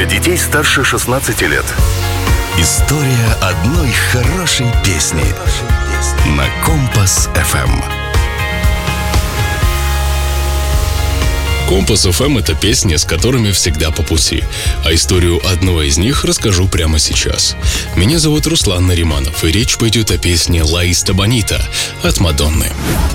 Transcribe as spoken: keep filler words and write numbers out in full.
для детей старше шестнадцати лет. История одной хорошей песни на Компас эф эм. Компас эф эм — это песни, с которыми всегда по пути. А историю одной из них расскажу прямо сейчас. Меня зовут Руслан Нариманов, и речь пойдет о песне «Ла Иста Бонита» от Мадонны.